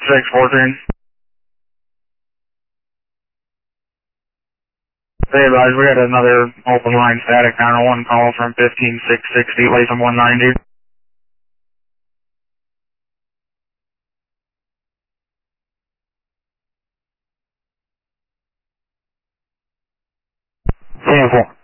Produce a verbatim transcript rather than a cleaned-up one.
six fourteen. Hey, guys, we had another open line static on one call from fifteen six sixty, Latham one ninety. Sample.